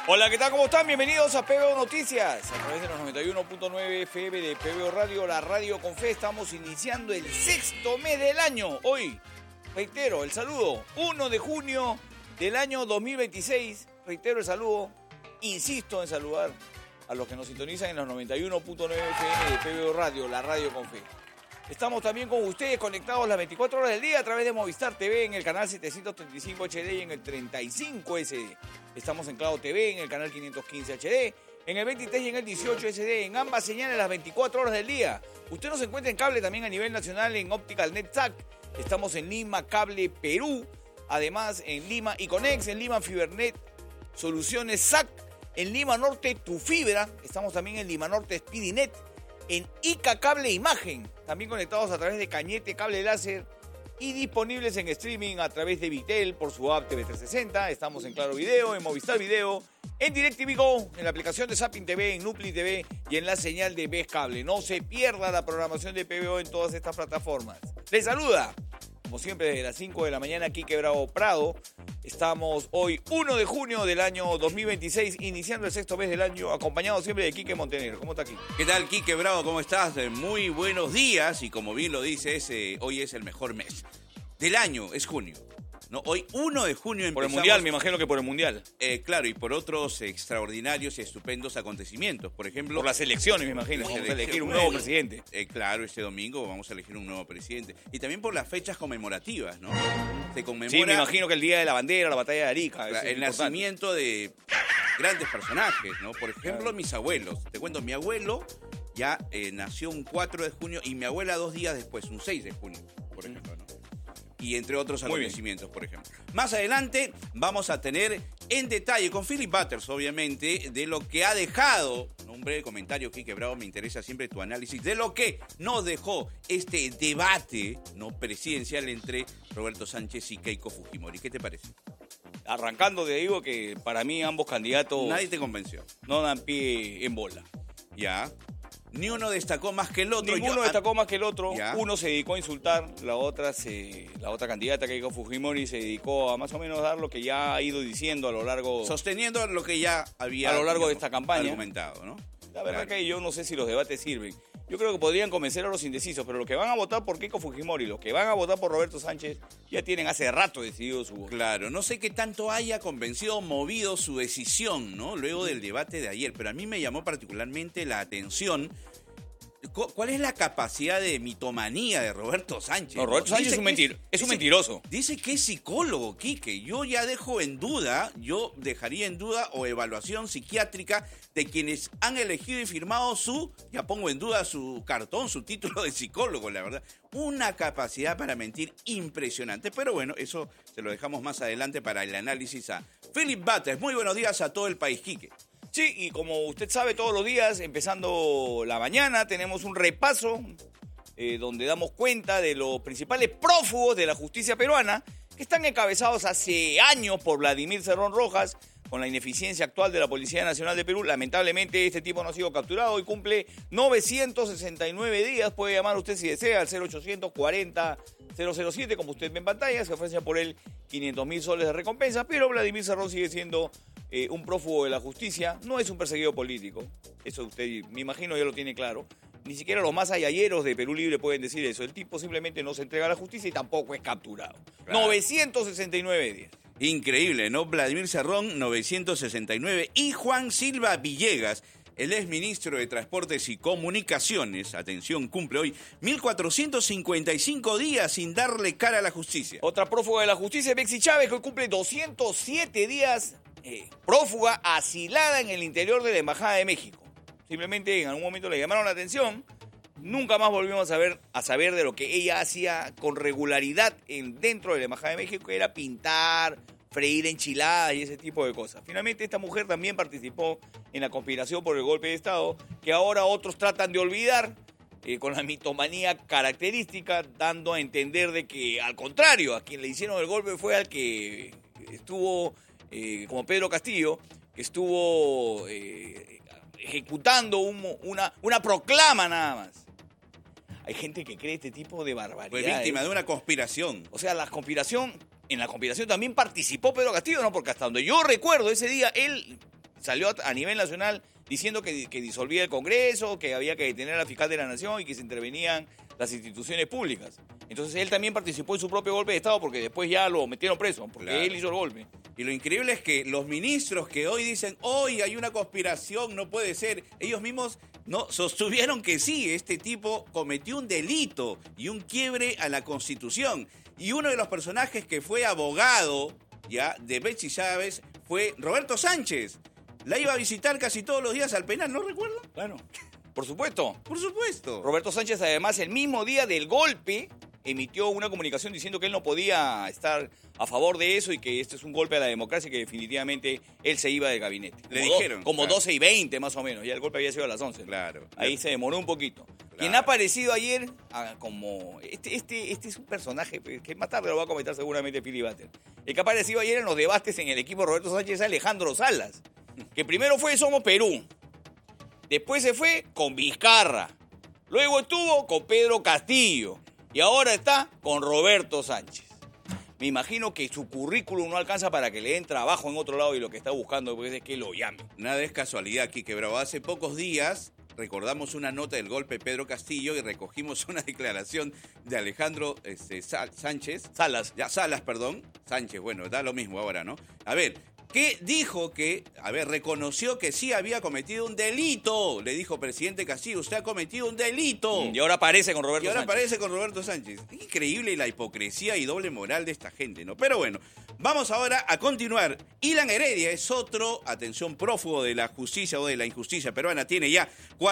Hola, ¿qué tal? ¿Cómo están? Bienvenidos a PBO Noticias. A través de los 91.9 FM de PBO Radio, la radio con fe. Estamos iniciando el sexto mes del año. Hoy, reitero, el saludo, 1 de junio del año 2026. Reitero el saludo, insisto en saludar a los que nos sintonizan en los 91.9 FM de PBO Radio, la radio con fe. Estamos también con ustedes conectados las 24 horas del día a través de Movistar TV en el canal 735 HD y en el 35 SD. Estamos en Claro TV en el canal 515 HD, en el 23 y en el 18 SD, en ambas señales las 24 horas del día. Usted nos encuentra en cable también a nivel nacional en Optical Net SAC. Estamos en Lima Cable Perú, además en Lima Iconex, en Lima Fibernet Soluciones SAC, en Lima Norte Tu Fibra, estamos también en Lima Norte Speedinet, en Ica Cable Imagen, también conectados a través de Cañete Cable Láser y disponibles en streaming a través de Vitel por su app TV360. Estamos en Claro Video, en Movistar Video, en DirecTV Go, en la aplicación de Zapping TV, en Nupli TV y en la señal de Ves Cable. No se pierda la programación de PBO en todas estas plataformas. Les saluda, como siempre, desde las 5 de la mañana, Quique Bravo Prado. Estamos hoy 1 de junio del año 2026, iniciando el sexto mes del año, acompañado siempre de Quique Montenegro. ¿Cómo está, Quique? ¿Qué tal, Quique Bravo? ¿Cómo estás? Muy buenos días. Y como bien lo dices, hoy es el mejor mes del año, es junio. ¿No? Hoy 1 de junio empezamos... Por el Mundial, me imagino que por el Mundial. Claro, y por otros extraordinarios y estupendos acontecimientos. Por ejemplo... Por las elecciones, me imagino. Vamos a elegir un nuevo presidente. Claro, este domingo vamos a elegir un nuevo presidente. Y también por las fechas conmemorativas, ¿no? Se conmemora... Sí, me imagino que el Día de la Bandera, la Batalla de Arica. El nacimiento de grandes personajes, ¿no? Por ejemplo, mis abuelos. Te cuento, mi abuelo ya nació un 4 de junio y mi abuela 2 días después, un 6 de junio, por ejemplo, ¿no? Y entre otros acontecimientos, por ejemplo. Más adelante vamos a tener en detalle con Philip Butters, obviamente, de lo que ha dejado, un breve comentario, Quique Bravo, me interesa siempre tu análisis, de lo que nos dejó este debate no presidencial entre Roberto Sánchez y Keiko Fujimori. ¿Qué te parece? Arrancando te digo que para mí ambos candidatos... Nadie te convenció. No dan pie en bola. Ya. Ni uno destacó más que el otro. Ninguno destacó más que el otro. ¿Ya? Uno se dedicó a insultar, la otra candidata, Keiko Fujimori, se dedicó a más o menos dar lo que ya ha ido diciendo a lo largo... Sosteniendo lo que ya había... A lo largo de esta campaña. Argumentado, ¿no? La verdad que yo no sé si los debates sirven. Yo creo que podrían convencer a los indecisos, pero los que van a votar por Keiko Fujimori, los que van a votar por Roberto Sánchez, ya tienen hace rato decidido su voto. Claro, no sé qué tanto haya convencido o movido su decisión, ¿no? Luego del debate de ayer, pero a mí me llamó particularmente la atención. ¿Cuál es la capacidad de mitomanía de Roberto Sánchez? No, Roberto Sánchez es un mentiroso. Dice que es psicólogo, Quique. Yo ya dejaría en duda o evaluación psiquiátrica de quienes han elegido y firmado ya pongo en duda su cartón, su título de psicólogo, la verdad. Una capacidad para mentir impresionante. Pero bueno, eso se lo dejamos más adelante para el análisis a Philip Butters. Muy buenos días a todo el país, Quique. Sí, y como usted sabe, todos los días, empezando la mañana, tenemos un repaso donde damos cuenta de los principales prófugos de la justicia peruana que están encabezados hace años por Vladimir Cerrón Rojas, con la ineficiencia actual de la Policía Nacional de Perú. Lamentablemente, este tipo no ha sido capturado y cumple 969 días. Puede llamar usted si desea al 0800 40 007, como usted ve en pantalla. Se ofrece por él 500.000 soles de recompensa, pero Vladimir Cerrón sigue siendo un prófugo de la justicia. No es un perseguido político. Eso usted, me imagino, ya lo tiene claro. Ni siquiera los más ayayeros de Perú Libre pueden decir eso. El tipo simplemente no se entrega a la justicia y tampoco es capturado. Claro. 969 días. Increíble, ¿no? Vladimir Cerrón, 969. Y Juan Silva Villegas, el exministro de Transportes y Comunicaciones, atención, cumple hoy 1.455 días sin darle cara a la justicia. Otra prófuga de la justicia, Bexy Chávez, que hoy cumple 207 días prófuga, asilada en el interior de la Embajada de México. Simplemente en algún momento le llamaron la atención. Nunca más volvimos a saber de lo que ella hacía con regularidad dentro de la Embajada de México, que era pintar, freír enchiladas y ese tipo de cosas. Finalmente, esta mujer también participó en la conspiración por el golpe de Estado, que ahora otros tratan de olvidar, con la mitomanía característica, dando a entender de que, al contrario, a quien le hicieron el golpe fue al que estuvo, como Pedro Castillo, que estuvo ejecutando una proclama nada más. Hay gente que cree este tipo de barbaridades. Fue víctima de una conspiración. O sea, en la conspiración también participó Pedro Castillo, ¿no? Porque hasta donde yo recuerdo, ese día él salió a nivel nacional diciendo que disolvía el Congreso, que había que detener al fiscal de la Nación y que se intervenían las instituciones públicas. Entonces él también participó en su propio golpe de Estado porque después ya lo metieron preso, porque claro, él hizo el golpe. Y lo increíble es que los ministros que hoy dicen, hoy hay una conspiración, no puede ser, ellos mismos no sostuvieron que sí, este tipo cometió un delito y un quiebre a la Constitución. Y uno de los personajes que fue abogado ya de Betsy Chávez fue Roberto Sánchez. La iba a visitar casi todos los días al penal, ¿no recuerdo? Claro. Por supuesto. Por supuesto. Roberto Sánchez, además, el mismo día del golpe, emitió una comunicación diciendo que él no podía estar a favor de eso y que este es un golpe a la democracia y que definitivamente él se iba del gabinete. Le dijeron. Como claro. 12:20 más o menos, ya el golpe había sido a las 11. Claro. Ahí se demoró un poquito. Claro. Quien ha aparecido ayer como... Este es un personaje que más tarde lo va a comentar seguramente Philly Butter. El que ha aparecido ayer en los debates en el equipo Roberto Sánchez es Alejandro Salas, que primero fue Somos Perú, después se fue con Vizcarra, luego estuvo con Pedro Castillo y ahora está con Roberto Sánchez. Me imagino que su currículum no alcanza para que le den trabajo en otro lado y lo que está buscando pues, es que lo llamen. Nada es casualidad, Quique Bravo. Hace pocos días recordamos una nota del golpe de Pedro Castillo y recogimos una declaración de Alejandro Sánchez. Salas, perdón. Sánchez, bueno, da lo mismo ahora, ¿no? A ver, que dijo que, reconoció que sí había cometido un delito. Le dijo, presidente Castillo, usted ha cometido un delito. Y ahora aparece con Roberto Sánchez. Increíble la hipocresía y doble moral de esta gente, ¿no? Pero bueno, vamos ahora a continuar. Ilan Heredia es otro, atención, prófugo de la justicia o de la injusticia peruana. Tiene ya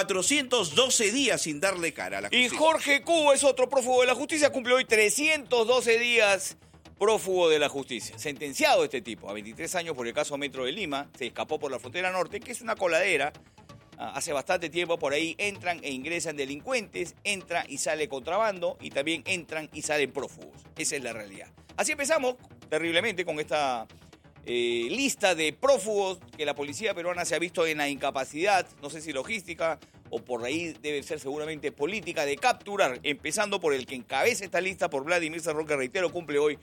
412 días sin darle cara a la justicia. Y Jorge Cubo es otro prófugo de la justicia. Cumple hoy 312 días prófugo de la justicia. Sentenciado este tipo a 23 años por el caso Metro de Lima. Se escapó por la frontera norte, que es una coladera. Hace bastante tiempo por ahí entran e ingresan delincuentes, entra y sale contrabando y también entran y salen prófugos. Esa es la realidad. Así empezamos terriblemente con esta lista de prófugos que la policía peruana se ha visto en la incapacidad, no sé si logística o por ahí debe ser seguramente política, de capturar, empezando por el que encabeza esta lista, por Vladimir Cerrón, que reitero, cumple hoy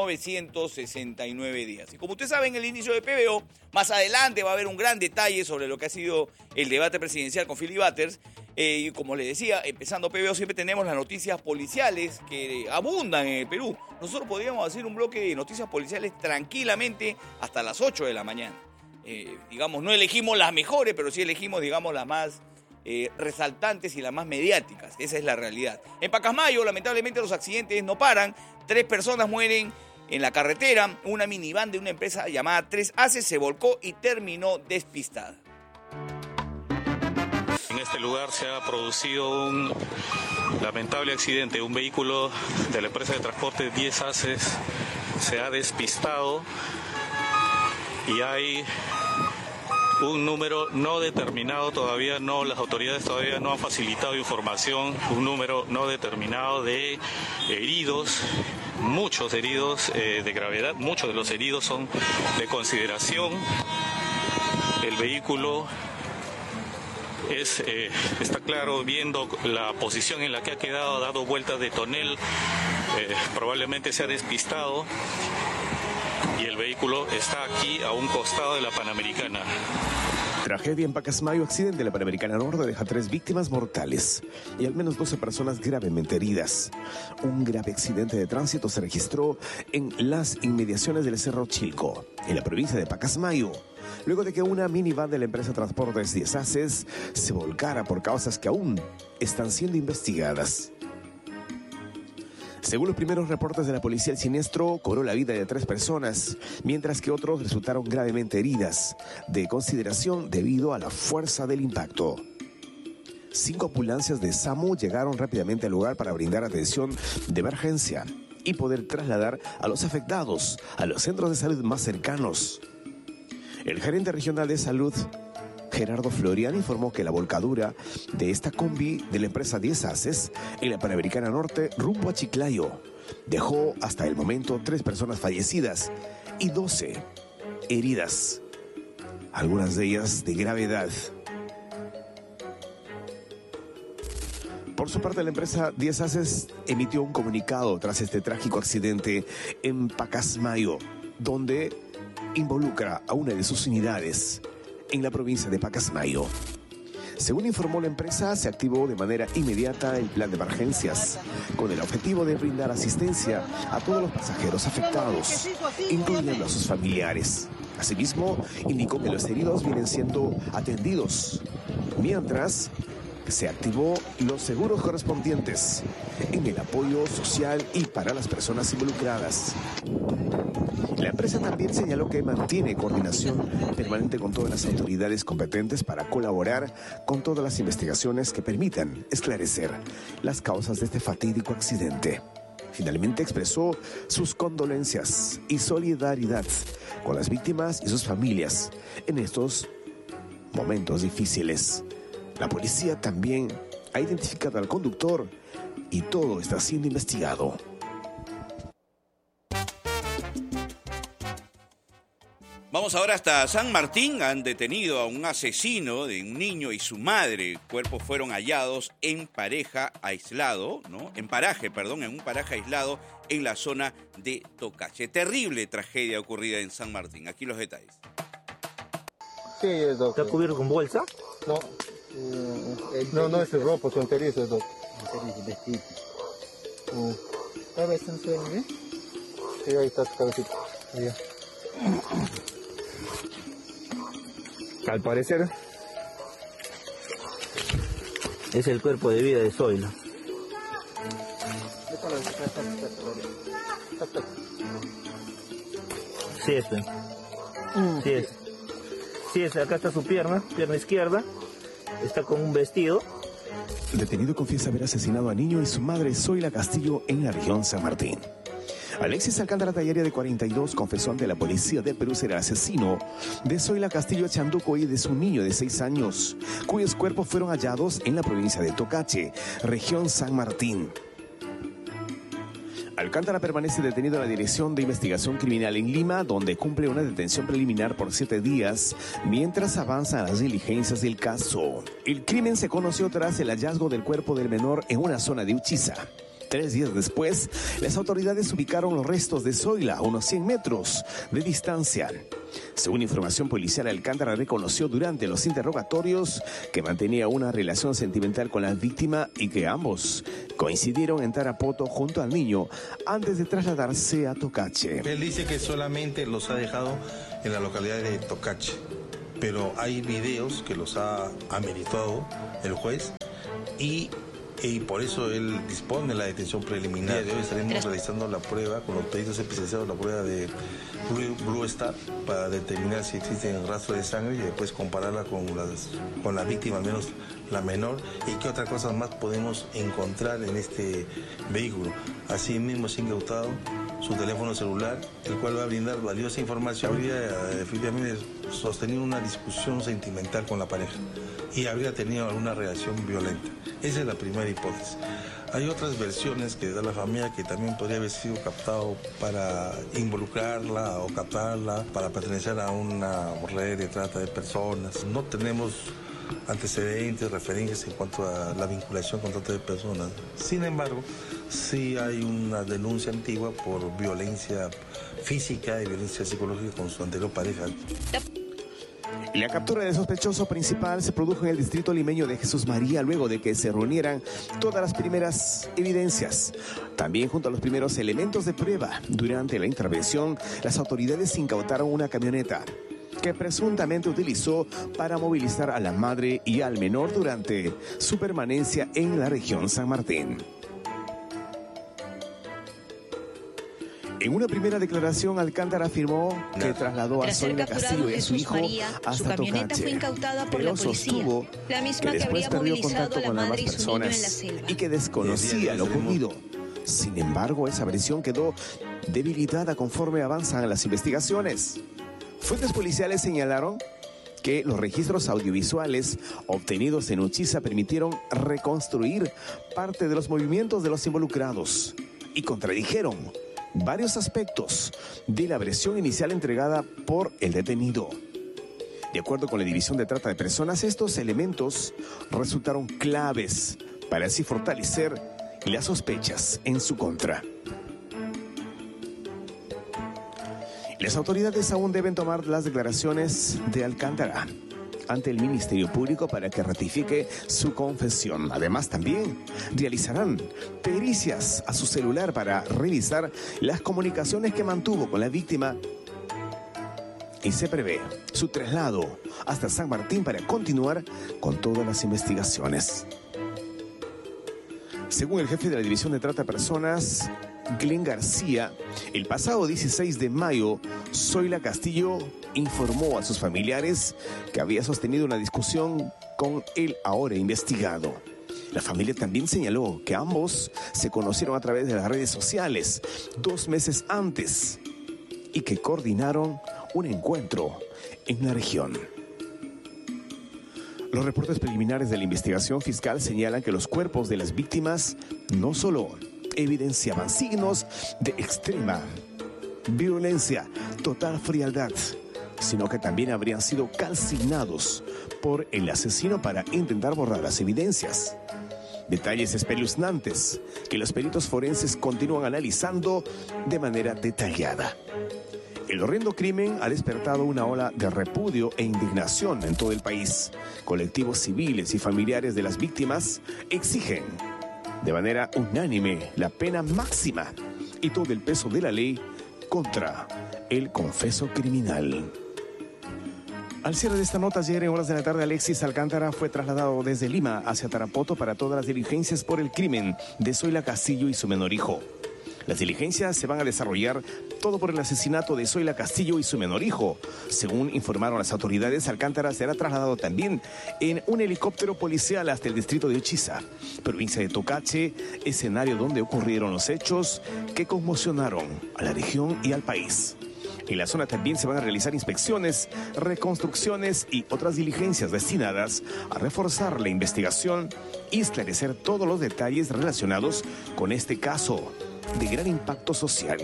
969 días. Y como usted sabe, en el inicio de PBO, más adelante va a haber un gran detalle sobre lo que ha sido el debate presidencial con Philly Butters. Y como le decía, empezando PBO siempre tenemos las noticias policiales que abundan en el Perú. Nosotros podríamos hacer un bloque de noticias policiales tranquilamente hasta las 8 de la mañana. Digamos, no elegimos las mejores, pero sí elegimos, digamos, las más resaltantes y las más mediáticas. Esa es la realidad. En Pacasmayo, lamentablemente, los accidentes no paran. 3 personas mueren en la carretera. Una minivan de una empresa llamada 3 Haces se volcó y terminó despistada. En este lugar se ha producido un lamentable accidente. Un vehículo de la empresa de transporte 10 Haces se ha despistado y hay un número no determinado todavía, las autoridades todavía no han facilitado información, un número no determinado de heridos, muchos heridos de gravedad, muchos de los heridos son de consideración. El vehículo está claro, viendo la posición en la que ha quedado, ha dado vueltas de tonel, probablemente se ha despistado. Y el vehículo está aquí a un costado de la Panamericana. Tragedia en Pacasmayo, accidente de la Panamericana Norte deja 3 víctimas mortales y al menos 12 personas gravemente heridas. Un grave accidente de tránsito se registró en las inmediaciones del Cerro Chilco, en la provincia de Pacasmayo, luego de que una minivan de la empresa Transportes 10 Haces se volcara por causas que aún están siendo investigadas. Según los primeros reportes de la policía, el siniestro cobró la vida de 3 personas, mientras que otros resultaron gravemente heridas, de consideración debido a la fuerza del impacto. 5 ambulancias de SAMU llegaron rápidamente al lugar para brindar atención de emergencia y poder trasladar a los afectados a los centros de salud más cercanos. El gerente regional de salud, Gerardo Florian, informó que la volcadura de esta combi de la empresa 10 Haces en la Panamericana Norte rumbo a Chiclayo dejó hasta el momento 3 personas fallecidas y 12 heridas, algunas de ellas de gravedad. Por su parte, la empresa 10 Haces emitió un comunicado tras este trágico accidente en Pacasmayo, donde involucra a una de sus unidades en la provincia de Pacasmayo. Según informó la empresa, se activó de manera inmediata el plan de emergencias, con el objetivo de brindar asistencia a todos los pasajeros afectados, incluyendo a sus familiares. Asimismo, indicó que los heridos vienen siendo atendidos, mientras se activó los seguros correspondientes en el apoyo social y para las personas involucradas. La empresa también señaló que mantiene coordinación permanente con todas las autoridades competentes para colaborar con todas las investigaciones que permitan esclarecer las causas de este fatídico accidente. Finalmente expresó sus condolencias y solidaridad con las víctimas y sus familias en estos momentos difíciles. La policía también ha identificado al conductor y todo está siendo investigado. Vamos ahora hasta San Martín. Han detenido a un asesino de un niño y su madre. Cuerpos fueron hallados en paraje aislado en la zona de Tocache. Terrible tragedia ocurrida en San Martín. Aquí los detalles. Sí, doctor. ¿Está cubierto con bolsa? No. No es el ropa, son enterizos, doctor. ¿Cabeza en sueño, eh? Sí, ahí está su cabecita. Allá. Al parecer es el cuerpo de vida de Zoila. Sí, es, acá está su pierna izquierda, está con un vestido. El detenido confiesa haber asesinado a niño y su madre Zoila Castillo en la región San Martín. Alexis Alcántara Tallaria, de 42, confesó ante la policía de Perú ser el asesino de Zoila Castillo Chanduco y de su niño de 6 años, cuyos cuerpos fueron hallados en la provincia de Tocache, región San Martín. Alcántara permanece detenido en la Dirección de Investigación Criminal en Lima, donde cumple una detención preliminar por 7 días, mientras avanzan las diligencias del caso. El crimen se conoció tras el hallazgo del cuerpo del menor en una zona de Uchiza. 3 días después, las autoridades ubicaron los restos de Zoila a unos 100 metros de distancia. Según información policial, Alcántara reconoció durante los interrogatorios que mantenía una relación sentimental con la víctima y que ambos coincidieron en Tarapoto junto al niño antes de trasladarse a Tocache. Él dice que solamente los ha dejado en la localidad de Tocache, pero hay videos que los ha ameritado el juez y por eso él dispone de la detención preliminar. De hoy estaremos realizando la prueba con los peritos especializados, la prueba de Blue Star, para determinar si existen rastros de sangre y después compararla con la víctima, al menos la menor, y qué otras cosas más podemos encontrar en este vehículo. Asimismo se ha incautado su teléfono celular, el cual va a brindar valiosa información. Habría efectivamente sostenido una discusión sentimental con la pareja y habría tenido alguna relación violenta. Esa es la primera hipótesis. Hay otras versiones que da la familia que también podría haber sido captado para involucrarla o captarla para pertenecer a una red de trata de personas. No tenemos antecedentes, referencias en cuanto a la vinculación con trata de personas. Sin embargo, sí hay una denuncia antigua por violencia física y violencia psicológica con su anterior pareja. La captura del sospechoso principal se produjo en el distrito limeño de Jesús María luego de que se reunieran todas las primeras evidencias. También junto a los primeros elementos de prueba. Durante la intervención, las autoridades incautaron una camioneta que presuntamente utilizó para movilizar a la madre y al menor durante su permanencia en la región San Martín. En una primera declaración, Alcántara afirmó que trasladó a Zoila Castillo y a su hijo hasta Tocache, pero sostuvo que después perdió contacto con ambas personas y que desconocía lo ocurrido. Sin embargo, esa versión quedó debilitada conforme avanzan las investigaciones. Fuentes policiales señalaron que los registros audiovisuales obtenidos en Uchiza permitieron reconstruir parte de los movimientos de los involucrados y contradijeron varios aspectos de la versión inicial entregada por el detenido. De acuerdo con la División de Trata de Personas, estos elementos resultaron claves para así fortalecer las sospechas en su contra. Las autoridades aún deben tomar las declaraciones de Alcántara ante el Ministerio Público para que ratifique su confesión. Además, también realizarán pericias a su celular para revisar las comunicaciones que mantuvo con la víctima y se prevé su traslado hasta San Martín para continuar con todas las investigaciones. Según el jefe de la División de Trata de Personas, Glenn García, el pasado 16 de mayo, Zoila Castillo informó a sus familiares que había sostenido una discusión con el ahora investigado. La familia también señaló que ambos se conocieron a través de las redes sociales 2 meses antes y que coordinaron un encuentro en la región. Los reportes preliminares de la investigación fiscal señalan que los cuerpos de las víctimas no solo evidenciaban signos de extrema violencia, total frialdad, sino que también habrían sido calcinados por el asesino para intentar borrar las evidencias. Detalles espeluznantes que los peritos forenses continúan analizando de manera detallada. El horrendo crimen ha despertado una ola de repudio e indignación en todo el país. Colectivos civiles y familiares de las víctimas exigen de manera unánime la pena máxima y todo el peso de la ley contra el confeso criminal. Al cierre de esta nota, ayer en horas de la tarde, Alexis Alcántara fue trasladado desde Lima hacia Tarapoto para todas las diligencias por el crimen de Zoila Castillo y su menor hijo. Las diligencias se van a desarrollar todo por el asesinato de Zoila Castillo y su menor hijo. Según informaron las autoridades, Alcántara será trasladado también en un helicóptero policial hasta el distrito de Uchiza, provincia de Tocache, escenario donde ocurrieron los hechos que conmocionaron a la región y al país. En la zona también se van a realizar inspecciones, reconstrucciones y otras diligencias destinadas a reforzar la investigación y esclarecer todos los detalles relacionados con este caso de gran impacto social.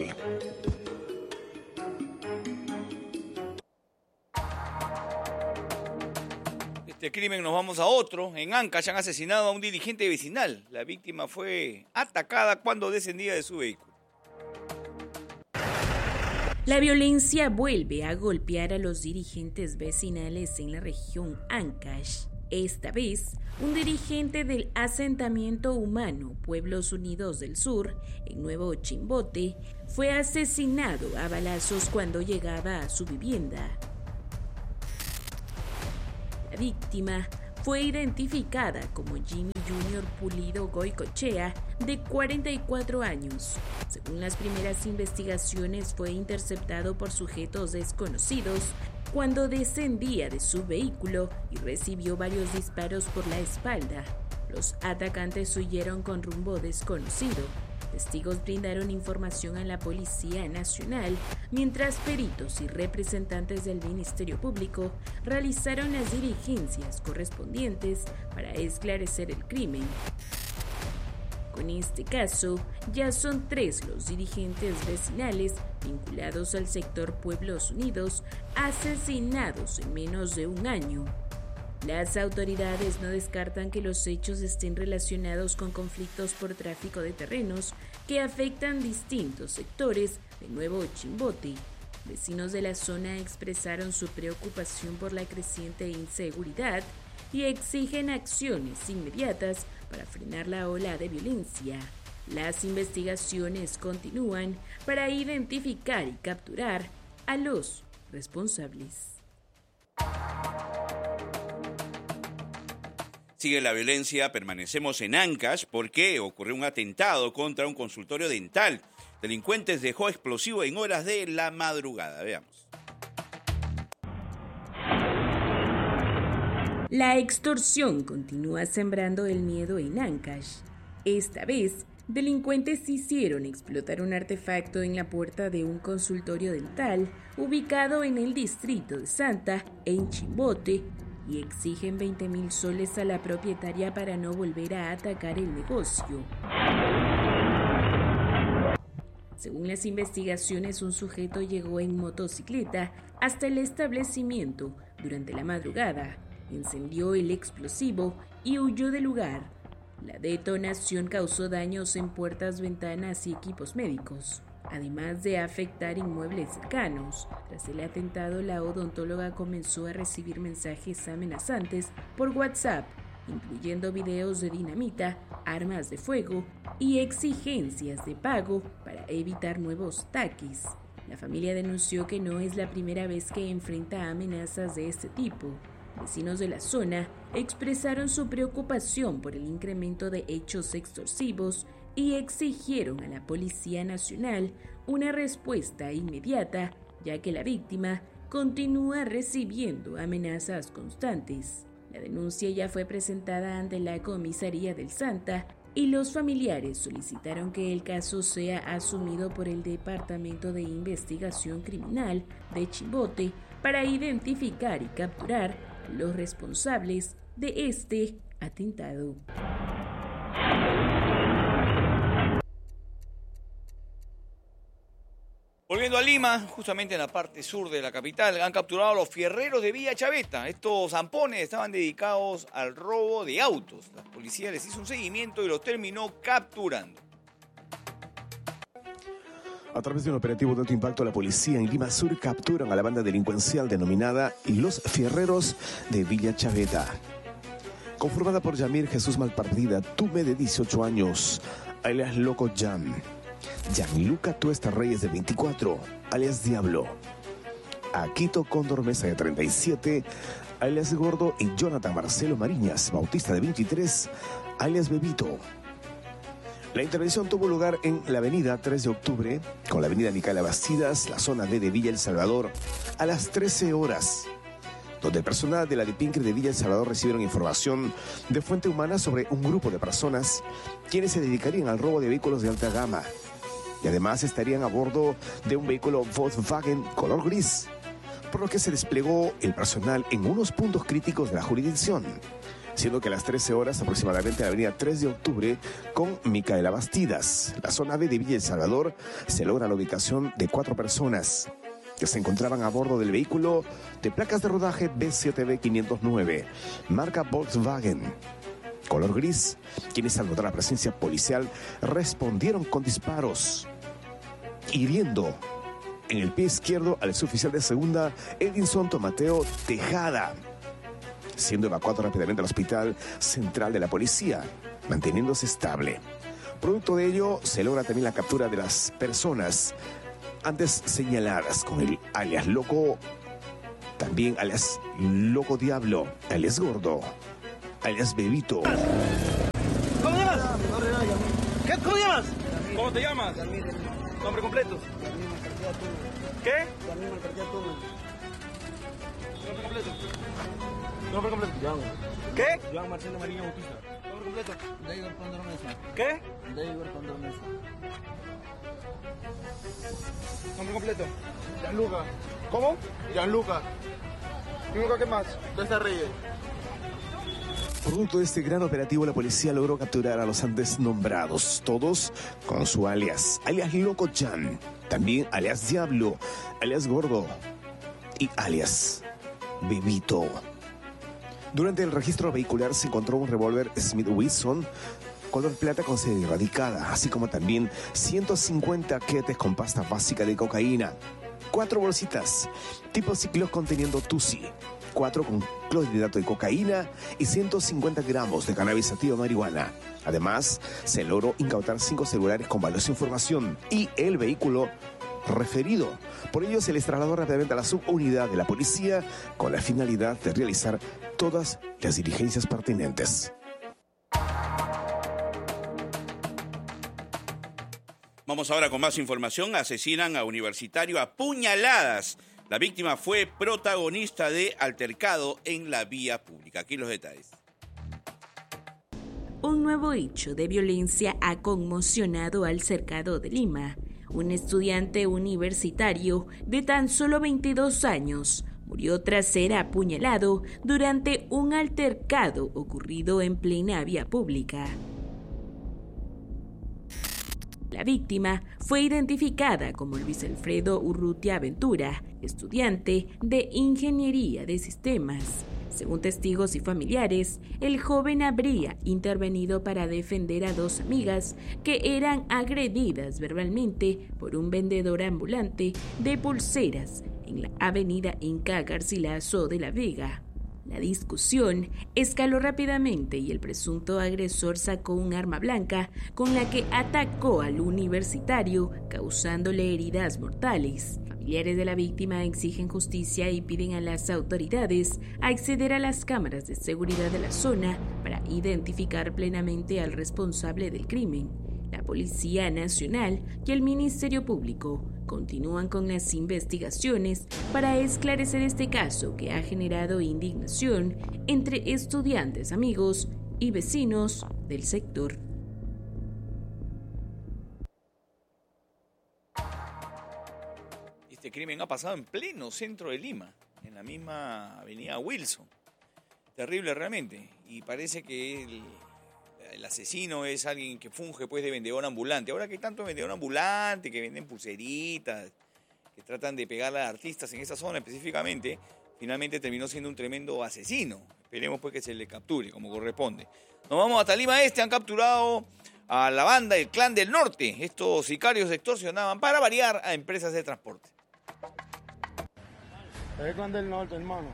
Este crimen nos vamos a otro. En Ancash han asesinado a un dirigente vecinal. La víctima fue atacada cuando descendía de su vehículo. La violencia vuelve a golpear a los dirigentes vecinales en la región Ancash. Esta vez, un dirigente del asentamiento humano Pueblos Unidos del Sur, en Nuevo Chimbote, fue asesinado a balazos cuando llegaba a su vivienda. La víctima fue identificada como Jimmy Junior Pulido Goicochea, de 44 años. Según las primeras investigaciones, fue interceptado por sujetos desconocidos cuando descendía de su vehículo y recibió varios disparos por la espalda. Los atacantes huyeron con rumbo desconocido. Testigos brindaron información a la Policía Nacional, mientras peritos y representantes del Ministerio Público realizaron las diligencias correspondientes para esclarecer el crimen. Con este caso, ya son 3 los dirigentes vecinales vinculados al sector Pueblos Unidos asesinados en menos de un año. Las autoridades no descartan que los hechos estén relacionados con conflictos por tráfico de terrenos que afectan distintos sectores de Nuevo Chimbote. Vecinos de la zona expresaron su preocupación por la creciente inseguridad y exigen acciones inmediatas para frenar la ola de violencia. Las investigaciones continúan para identificar y capturar a los responsables. Sigue la violencia, permanecemos en Ancash porque ocurrió un atentado contra un consultorio dental. Delincuentes dejó explosivo en horas de la madrugada. Veamos. La extorsión continúa sembrando el miedo en Ancash. Esta vez, delincuentes hicieron explotar un artefacto en la puerta de un consultorio dental ubicado en el distrito de Santa, en Chimbote, y exigen 20.000 soles a la propietaria para no volver a atacar el negocio. Según las investigaciones, un sujeto llegó en motocicleta hasta el establecimiento durante la madrugada, encendió el explosivo y huyó del lugar. La detonación causó daños en puertas, ventanas y equipos médicos. además de afectar inmuebles cercanos. Tras el atentado, la odontóloga comenzó a recibir mensajes amenazantes por WhatsApp, incluyendo videos de dinamita, armas de fuego y exigencias de pago para evitar nuevos ataques. La familia denunció que no es la primera vez que enfrenta amenazas de este tipo. Vecinos de la zona expresaron su preocupación por el incremento de hechos extorsivos y exigieron a la Policía Nacional una respuesta inmediata, ya que la víctima continúa recibiendo amenazas constantes. La denuncia ya fue presentada ante la Comisaría del Santa y los familiares solicitaron que el caso sea asumido por el Departamento de Investigación Criminal de Chimbote para identificar y capturar a los responsables de este atentado. Volviendo a Lima, justamente en la parte sur de la capital, han capturado a los fierreros de Villa Chaveta. Estos zampones estaban dedicados al robo de autos. La policía les hizo un seguimiento y los terminó capturando. A través de un operativo de alto impacto, la policía en Lima Sur capturan a la banda delincuencial denominada Los Fierreros de Villa Chaveta. Conformada por Yamir Jesús Malpartida Tume, de 18 años, alias Loco Jam. Gianluca Tuesta Reyes, de 24, alias Diablo. Aquito Cóndor Mesa, de 37, alias Gordo, y Jonathan Marcelo Mariñas Bautista, de 23, alias Bebito. La intervención tuvo lugar en la avenida 3 de octubre, con la avenida Micaela Bastidas, la zona D de Villa El Salvador, a las 13 horas, donde el personal de la DEPINCRE de Villa El Salvador recibieron información de fuente humana sobre un grupo de personas quienes se dedicarían al robo de vehículos de alta gama. Y además estarían a bordo de un vehículo Volkswagen color gris, por lo que se desplegó el personal en unos puntos críticos de la jurisdicción, siendo que a las 13 horas aproximadamente en la avenida 3 de octubre con Micaela Bastidas, la zona B de Villa El Salvador, se logra la ubicación de 4 personas que se encontraban a bordo del vehículo de placas de rodaje B7B509, marca Volkswagen, color gris, quienes al notar la presencia policial respondieron con disparos, hiriendo en el pie izquierdo al suboficial de segunda Edinson Tomateo Tejada, siendo evacuado rápidamente al Hospital Central de la Policía, manteniéndose estable. Producto de ello, se logra también la captura de las personas antes señaladas con el alias Loco, también alias Loco Diablo, alias Gordo, alias Bebito. ¿Cómo te llamas? ¿Qué? ¿Cómo te llamas? ¿Cómo te llamas? Nombre completo. ¿Qué? Nombre completo. Nombre completo. ¿Qué? Joan Marcelo Mariñas Bautista. Nombre completo. David Condor Mesa. ¿Qué? David Condor Mesa. Nombre completo. Gianluca. ¿Cómo? Gianluca. ¿Gianluca qué más? Tuesta Reyes. Producto de este gran operativo, la policía logró capturar a los antes nombrados, todos con su alias Loco Jan, también alias Diablo, alias Gordo y alias Bebito. Durante el registro vehicular se encontró un revólver Smith Wesson color plata con sede erradicada, así como también 150 quetes con pasta básica de cocaína, 4 bolsitas tipo ciclos conteniendo Tusi, 4 con clorhidrato de cocaína y 150 gramos de cannabis sativa marihuana. Además, se logró incautar 5 celulares con valiosa información y el vehículo referido. Por ello, se les trasladó rápidamente a la subunidad de la policía con la finalidad de realizar todas las diligencias pertinentes. Vamos ahora con más información. Asesinan a universitario a puñaladas. La víctima fue protagonista de altercado en la vía pública. Aquí los detalles. Un nuevo hecho de violencia ha conmocionado al cercado de Lima. Un estudiante universitario de tan solo 22 años murió tras ser apuñalado durante un altercado ocurrido en plena vía pública. La víctima fue identificada como Luis Alfredo Urrutia Ventura, estudiante de Ingeniería de Sistemas. Según testigos y familiares, el joven habría intervenido para defender a dos amigas que eran agredidas verbalmente por un vendedor ambulante de pulseras en la avenida Inca Garcilaso de la Vega. La discusión escaló rápidamente y el presunto agresor sacó un arma blanca con la que atacó al universitario, causándole heridas mortales. Familiares de la víctima exigen justicia y piden a las autoridades acceder a las cámaras de seguridad de la zona para identificar plenamente al responsable del crimen. La Policía Nacional y el Ministerio Público continúan con las investigaciones para esclarecer este caso que ha generado indignación entre estudiantes, amigos y vecinos del sector. Este crimen ha pasado en pleno centro de Lima, en la misma avenida Wilson. Terrible realmente. Y parece que el asesino es alguien que funge pues de vendedor ambulante. Ahora que hay tanto vendedor ambulante, que venden pulseritas, que tratan de pegarle a artistas en esa zona específicamente, finalmente terminó siendo un tremendo asesino. Esperemos pues que se le capture como corresponde. Nos vamos hasta Lima Este, han capturado a la banda El Clan del Norte. Estos sicarios extorsionaban, para variar, a empresas de transporte. El Clan del Norte, hermano.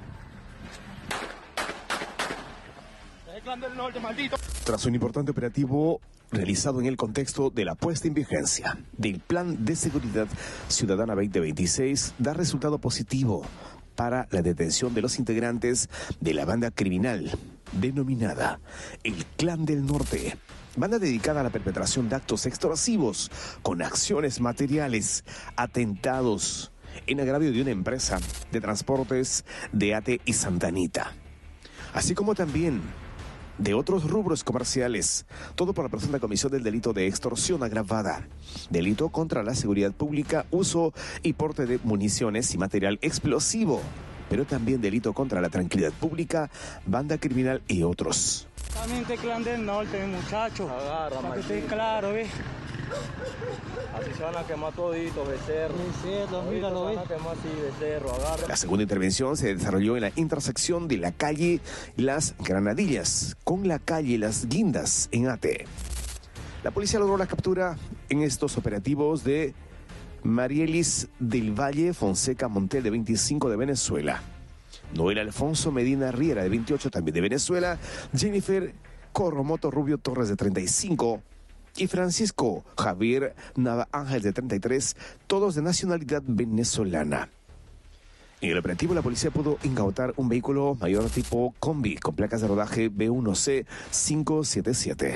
El Clan del Norte, maldito. Tras un importante operativo realizado en el contexto de la puesta en vigencia del Plan de Seguridad Ciudadana 2026, da resultado positivo para la detención de los integrantes de la banda criminal denominada El Clan del Norte, banda dedicada a la perpetración de actos extorsivos con acciones materiales, atentados en agravio de una empresa de transportes de Ate y Santa Anita, así como también de otros rubros comerciales, todo por la presunta comisión del delito de extorsión agravada, delito contra la seguridad pública, uso y porte de municiones y material explosivo, pero también delito contra la tranquilidad pública, banda criminal y otros. Exactamente, Clan del Norte, muchachos. Agarra, para que esté claro, ¿ves? Así se van a quemar toditos, becerros. Becerros, míralo, ¿ves? Se van a quemar así, becerros, agarra. La segunda intervención se desarrolló en la intersección de la calle Las Granadillas con la calle Las Guindas en Ate. La policía logró la captura en estos operativos de Marielis del Valle Fonseca Montel, de 25, de Venezuela. Noel Alfonso Medina Riera, de 28, también de Venezuela. Jennifer Corromoto Rubio Torres, de 35. Y Francisco Javier Nava Ángel, de 33, todos de nacionalidad venezolana. En el operativo, la policía pudo incautar un vehículo mayor tipo combi con placas de rodaje B1C577.